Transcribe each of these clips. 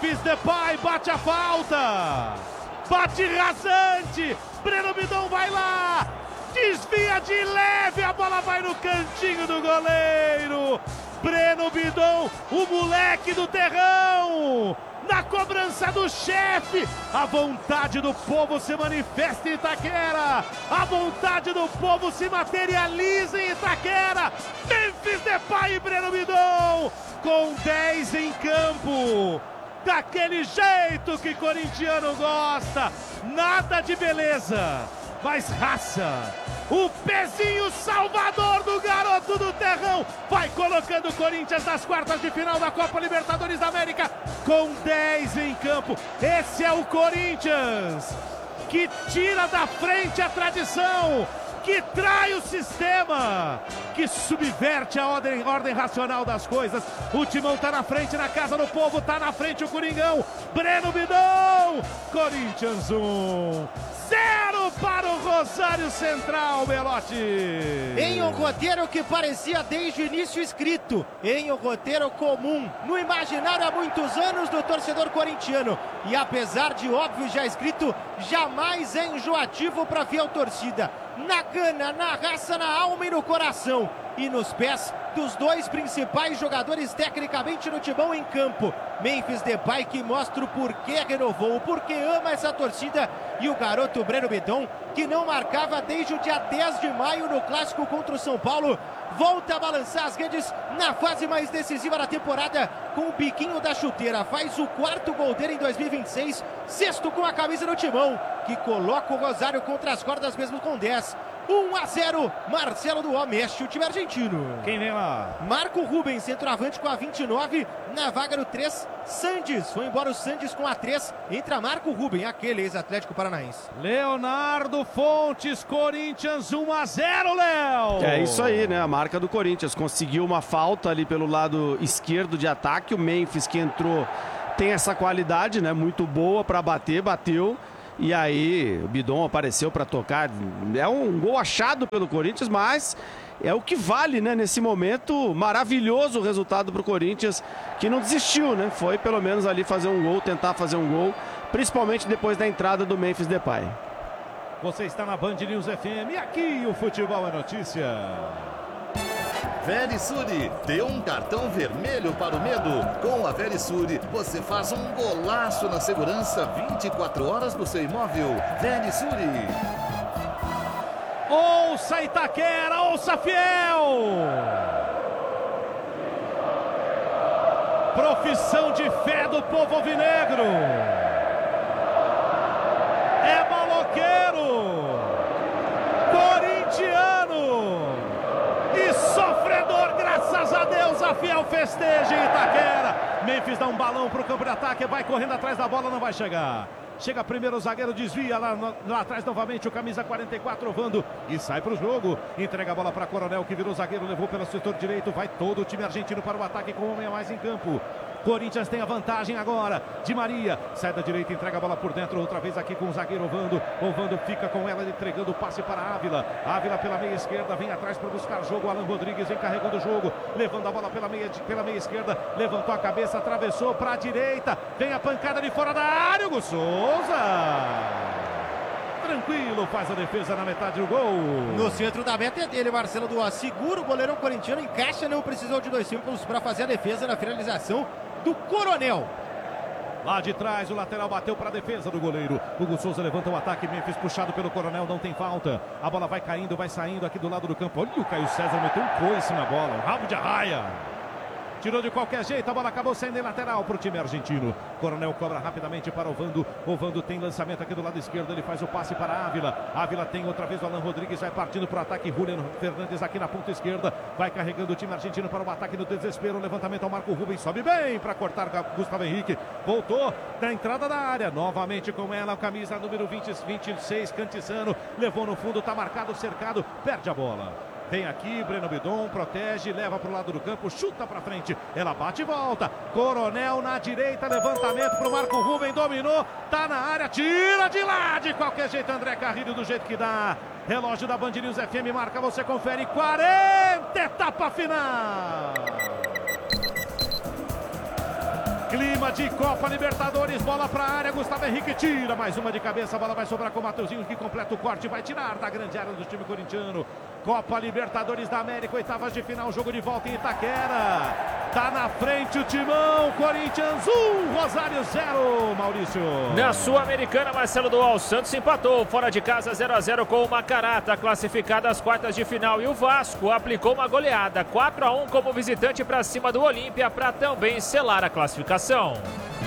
Memphis Depay bate a falta. Bate rasante. Breno Bidon vai lá. Desvia de leve. A bola vai no cantinho do goleiro. Breno Bidon, o moleque do terrão. Na cobrança do chefe, a vontade do povo se manifesta em Itaquera, a vontade do povo se materializa em Itaquera. Memphis Depay e Breno Bidon, com 10 em campo, daquele jeito que corintiano gosta, nada de beleza, mas raça. O pezinho salvador do garoto do terrão vai colocando o Corinthians nas quartas de final da Copa Libertadores da América com 10 em campo. Esse é o Corinthians que tira da frente a tradição, que trai o sistema, que subverte a ordem racional das coisas. O Timão tá na frente, na casa do povo, tá na frente o Coringão. Breno Bidon, Corinthians 1, 0 para o Rosário Central, Belotti. Em um roteiro que parecia desde o início escrito, em um roteiro comum, no imaginário há muitos anos do torcedor corintiano. E apesar de óbvio já escrito, jamais é enjoativo para a fiel torcida. Na gana, na raça, na alma e no coração. E nos pés dos dois principais jogadores tecnicamente no Timão em campo. Memphis Depay, que mostra o porquê renovou, o porquê ama essa torcida. E o garoto Breno Bidon, que não marcava desde o dia 10 de maio no clássico contra o São Paulo, volta a balançar as redes na fase mais decisiva da temporada com o biquinho da chuteira. Faz o 4º gol dele em 2026, 6º com a camisa do Timão, que coloca o Rosário contra as cordas mesmo com 10. 1-0, Marcelo Duó mexe o time argentino. Quem vem lá? Marco Rubens, centroavante com a 29, na vaga do 3, Sandes. Foi embora o Sandes com a 3, entra Marco Rubens, aquele ex-Atlético Paranaense. Leonardo Fontes, Corinthians 1-0, Léo. É isso aí, né? A marca do Corinthians conseguiu uma falta ali pelo lado esquerdo de ataque. O Memphis, que entrou, tem essa qualidade, né? Muito boa para bater, bateu. E aí o Bidon apareceu para tocar. É um gol achado pelo Corinthians, mas é o que vale, né? Nesse momento, maravilhoso o resultado para o Corinthians, que não desistiu, né? Foi pelo menos ali fazer um gol, tentar fazer um gol, principalmente depois da entrada do Memphis Depay. Você está na Band News FM e aqui o Futebol é Notícia. Verisure, dê um cartão vermelho para o medo. Com a Verisure, você faz um golaço na segurança 24 horas do seu imóvel. Verisure. Ouça Itaquera, ouça Fiel. Profissão de fé do povo alvinegro. É maloqueiro. Corintiano. E sofredor, graças a Deus, a Fiel festeja em Itaquera. Memphis dá um balão para o campo de ataque, vai correndo atrás da bola, não vai chegar. Chega primeiro o zagueiro, desvia lá atrás novamente o camisa 44, Ovando, e sai para o jogo. Entrega a bola para Coronel, que virou zagueiro, levou pelo setor direito. Vai todo o time argentino para o ataque com um homem a mais em campo. Corinthians tem a vantagem agora. Di Maria sai da direita, entrega a bola por dentro, outra vez aqui com o zagueiro Ovando. Ovando fica com ela, entregando o passe para Ávila. Ávila pela meia esquerda, vem atrás para buscar jogo. Alan Rodrigues vem carregando o jogo, levando a bola pela meia esquerda. Levantou a cabeça, atravessou para a direita. Vem a pancada de fora da área, Hugo Souza. Tranquilo, faz a defesa na metade do gol. No centro da meta é dele, Marcelo Duó. Segura o goleirão corintiano, encaixa, não precisou de 2 simples para fazer a defesa na finalização do Coronel. Lá de trás, o lateral bateu para a defesa do goleiro. Hugo Souza levanta o ataque, Memphis puxado pelo Coronel, não tem falta. A bola vai caindo, vai saindo aqui do lado do campo. Olha o Caio César, meteu um coice na bola, um rabo de arraia. Tirou de qualquer jeito, a bola acabou saindo em lateral para o time argentino. Coronel cobra rapidamente para Ovando. Ovando tem lançamento aqui do lado esquerdo, ele faz o passe para Ávila. Ávila tem outra vez o Alan Rodrigues, vai partindo para o ataque. Juliano Fernandes aqui na ponta esquerda, vai carregando o time argentino para o ataque no desespero. Levantamento ao Marco Rubens, sobe bem para cortar Gustavo Henrique. Voltou na entrada da área, novamente com ela, camisa número 26, Cantizano. Levou no fundo, está marcado, cercado, perde a bola. Vem aqui, Breno Bidon, protege, leva para o lado do campo, chuta para frente, ela bate e volta. Coronel na direita, levantamento para o Marco Rubens, dominou, tá na área, tira de lá, de qualquer jeito, André Carrilho, do jeito que dá. Relógio da Band News FM marca, você confere, 40, etapa final. Clima de Copa Libertadores, bola para a área, Gustavo Henrique tira, mais uma de cabeça, a bola vai sobrar com o Mateuzinho, que completa o corte, vai tirar da grande área do time corintiano. Copa Libertadores da América, oitavas de final, jogo de volta em Itaquera. Tá na frente o timão, Corinthians 1, Rosário 0, Maurício. Na Sul-Americana, Marcelo Dual Santos empatou fora de casa 0-0 com o Macará, tá classificado às quartas de final. E o Vasco aplicou uma goleada 4-1 como visitante para cima do Olímpia para também selar a classificação.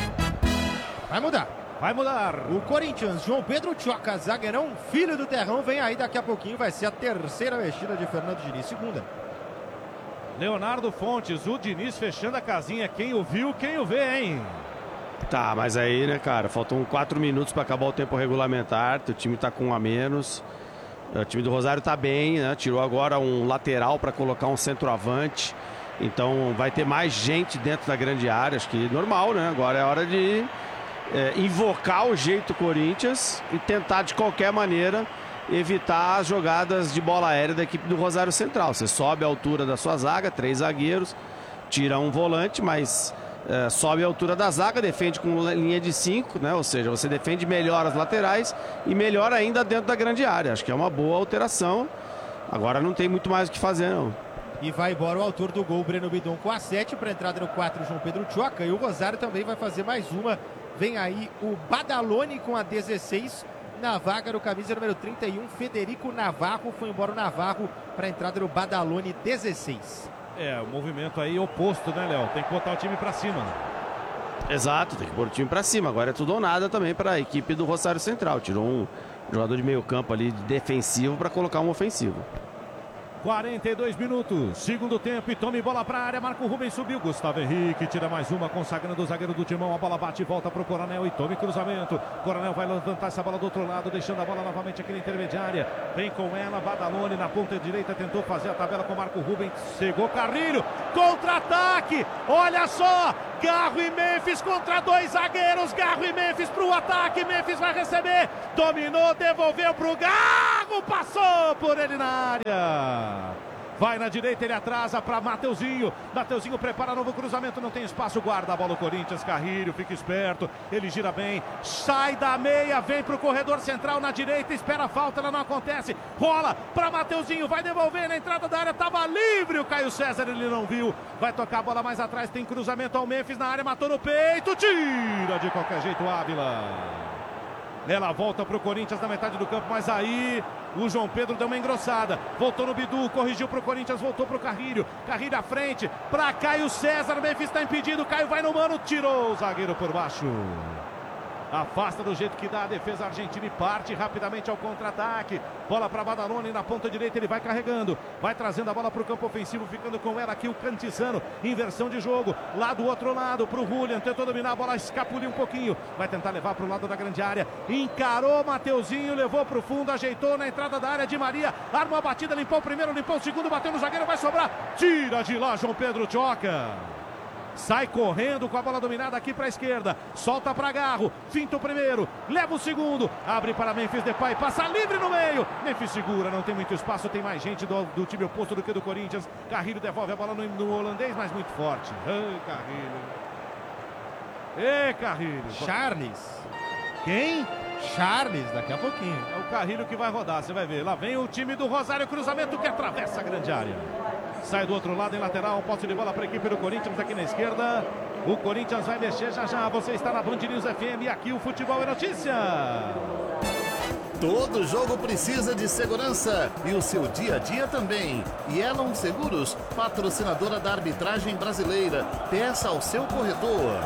Vai mudar. Vai mudar. O Corinthians, João Pedro Tchoca, zagueirão, filho do terrão, vem aí daqui a pouquinho, vai ser a terceira mexida de Fernando Diniz, segunda. Leonardo Fontes, o Diniz fechando a casinha, quem o viu, quem o vê, hein? Tá, mas aí, né, cara, faltam 4 minutos para acabar o tempo regulamentar, teu time tá com um a menos. O time do Rosário tá bem, né? Tirou agora um lateral para colocar um centroavante. Então vai ter mais gente dentro da grande área, acho que normal, né? Agora é hora de invocar o jeito Corinthians e tentar de qualquer maneira evitar as jogadas de bola aérea da equipe do Rosário Central. Você sobe a altura da sua zaga, 3 zagueiros, tira um volante, mas sobe a altura da zaga, defende com linha de 5, né? Ou seja, você defende melhor as laterais e melhor ainda dentro da grande área. Acho que é uma boa alteração. Agora não tem muito mais o que fazer, não. E vai embora o autor do gol, Breno Bidon, com a 7, para a entrada no 4, João Pedro Tchoca. E o Rosário também vai fazer mais uma. Vem aí o Badalone com a 16. Na vaga do camisa número 31, Federico Navarro. Foi embora o Navarro para a entrada do Badalone 16. O movimento aí oposto, né, Léo? Tem que botar o time para cima. Exato, tem que pôr o time para cima. Agora é tudo ou nada também para a equipe do Rosário Central. Tirou um jogador de meio campo ali defensivo para colocar um ofensivo. 42 minutos, segundo tempo, e tome bola para a área, Marco Rubens subiu, Gustavo Henrique tira mais uma, consagrando o zagueiro do timão, a bola bate e volta para o Coronel e tome cruzamento, Coronel vai levantar essa bola do outro lado, deixando a bola novamente aqui na intermediária, vem com ela, Badalone na ponta direita, tentou fazer a tabela com Marco Rubens, chegou Carrilho, contra-ataque, olha só, Garro e Memphis contra 2 zagueiros, Garro e Memphis para o ataque, Memphis vai receber, dominou, devolveu para o Garro, passou por ele na área. Vai na direita, ele atrasa para Mateuzinho. Mateuzinho prepara novo cruzamento, não tem espaço, guarda a bola o Corinthians, Carrilho, fica esperto, ele gira bem, sai da meia, vem para o corredor central na direita, espera a falta, ela não acontece, rola para Mateuzinho, vai devolver na entrada da área, estava livre o Caio César, ele não viu, vai tocar a bola mais atrás, tem cruzamento ao Memphis na área, matou no peito, tira de qualquer jeito o Ávila. Ela volta para o Corinthians na metade do campo, mas aí o João Pedro deu uma engrossada. Voltou no Bidu, corrigiu para o Corinthians, voltou para o Carrilho. Carrilho à frente, para Caio César, o Memphis está impedido. Caio vai no mano, tirou o zagueiro por baixo. Afasta do jeito que dá a defesa argentina e parte rapidamente ao contra-ataque. Bola para Badalone na ponta direita, ele vai carregando. Vai trazendo a bola para o campo ofensivo, ficando com ela aqui o Cantizano. Inversão de jogo, lá do outro lado para o Julian. Tentou dominar a bola, escapuliu um pouquinho. Vai tentar levar para o lado da grande área. Encarou Mateuzinho, levou para o fundo, ajeitou na entrada da área de Maria. Arma a batida, limpou o primeiro, limpou o segundo, bateu no zagueiro, vai sobrar. Tira de lá João Pedro Tchoca. Sai correndo com a bola dominada aqui para a esquerda. Solta para Garro. Finta o primeiro. Leva o segundo. Abre para Memphis Depay. Passa livre no meio. Memphis segura. Não tem muito espaço. Tem mais gente do time oposto do que do Corinthians. Carrilho devolve a bola no holandês, mas muito forte. Ei, Carrilho. Ei, Carrilho. Charles. Quem? Charles, daqui a pouquinho. É o Carrilho que vai rodar. Você vai ver. Lá vem o time do Rosário. Cruzamento que atravessa a grande área. Sai do outro lado em lateral, posse de bola para a equipe do Corinthians aqui na esquerda. O Corinthians vai mexer já já. Você está na Band News FM e aqui o Futebol é Notícia. Todo jogo precisa de segurança e o seu dia a dia também. E Elon Seguros, patrocinadora da arbitragem brasileira. Peça ao seu corretor.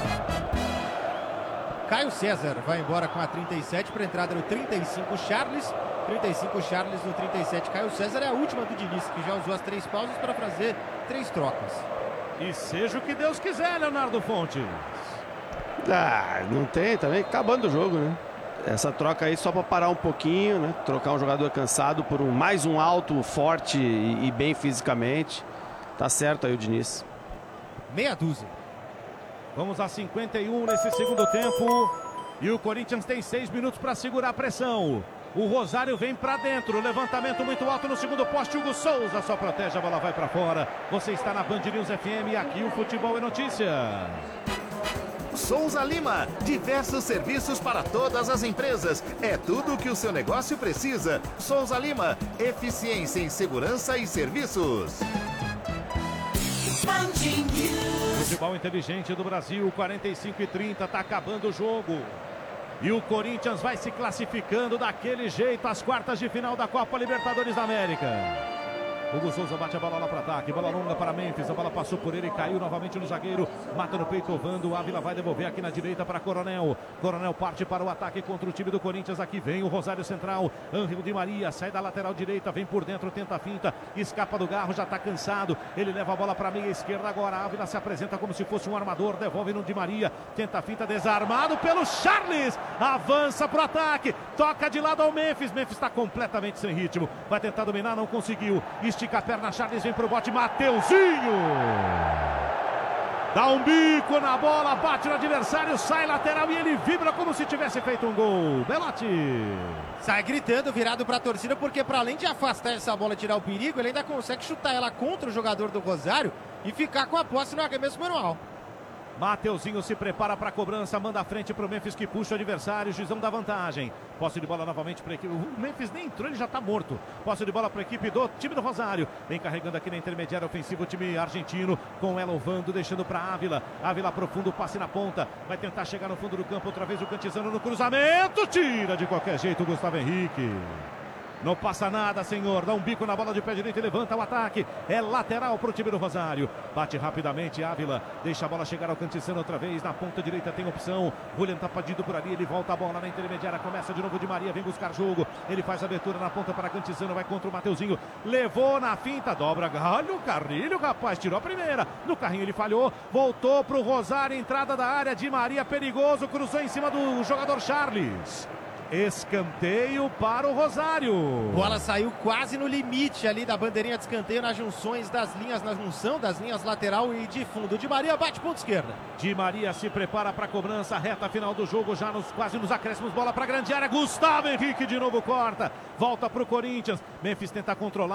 Caio César vai embora com a 37 para a entrada no 35, Charles. 35 Charles no 37. Caio César é a última do Diniz, que já usou as 3 pausas para fazer 3 trocas. E seja o que Deus quiser, Leonardo Fontes. Não tem também, acabando o jogo, né? Essa troca aí só para parar um pouquinho, né? Trocar um jogador cansado por mais um alto, forte e bem fisicamente. Tá certo aí o Diniz. Meia dúzia. Vamos a 51 nesse segundo tempo. E o Corinthians tem 6 minutos para segurar a pressão. O Rosário vem para dentro, levantamento muito alto no segundo poste, Hugo Souza só protege, a bola vai para fora. Você está na Band News FM e aqui o Futebol é Notícia. Souza Lima, diversos serviços para todas as empresas. É tudo o que o seu negócio precisa. Souza Lima, eficiência em segurança e serviços. Futebol inteligente do Brasil, 45:30, tá acabando o jogo. E o Corinthians vai se classificando daquele jeito às quartas de final da Copa Libertadores da América. Hugo Souza bate a bola lá para ataque, bola longa para Memphis, a bola passou por ele e caiu novamente no zagueiro, mata no peito Ovando, Ávila vai devolver aqui na direita para Coronel, Coronel parte para o ataque contra o time do Corinthians, aqui vem o Rosário Central, Ângelo Di Maria, sai da lateral direita, vem por dentro, tenta a finta, escapa do Garro, já está cansado, ele leva a bola para a meia esquerda agora, Ávila se apresenta como se fosse um armador, devolve no Di Maria, tenta a finta, desarmado pelo Charles, avança para o ataque, toca de lado ao Memphis, Memphis está completamente sem ritmo, vai tentar dominar, não conseguiu, estica a perna, Charles vem pro bote, Mateuzinho dá um bico na bola, bate no adversário, sai lateral e ele vibra como se tivesse feito um gol. Belotti sai gritando, virado para a torcida, porque para além de afastar essa bola e tirar o perigo, ele ainda consegue chutar ela contra o jogador do Rosário e ficar com a posse no arremesso manual. Mateuzinho se prepara para a cobrança, manda a frente para o Memphis que puxa o adversário, juizão da vantagem. Posse de bola novamente para a equipe. O Memphis nem entrou, ele já está morto. Posse de bola para a equipe do time do Rosário. Vem carregando aqui na intermediária ofensiva o time argentino, com ela ovando, deixando para Ávila. Ávila profundo, passe na ponta. Vai tentar chegar no fundo do campo, outra vez o Cantizano no cruzamento. Tira de qualquer jeito o Gustavo Henrique. Não passa nada, senhor. Dá um bico na bola de pé direito e levanta o ataque. É lateral para o time do Rosário. Bate rapidamente Ávila. Deixa a bola chegar ao Cantizano outra vez. Na ponta direita tem opção. William tá pedindo por ali. Ele volta a bola na intermediária. Começa de novo Di Maria. Vem buscar jogo. Ele faz a abertura na ponta para Cantizano. Vai contra o Mateuzinho. Levou na finta. Dobra galho. Carrilho, rapaz. Tirou a primeira. No carrinho ele falhou. Voltou para o Rosário. Entrada da área. Di Maria perigoso. Cruzou em cima do jogador Charles. Escanteio para o Rosário. Bola saiu quase no limite ali da bandeirinha de escanteio nas junções das linhas, na junção das linhas lateral e de fundo. Di Maria bate ponta esquerda. Di Maria se prepara para a cobrança, reta final do jogo, já quase nos acréscimos, bola para a grande área. Gustavo Henrique de novo corta, volta para o Corinthians. Memphis tenta controlar.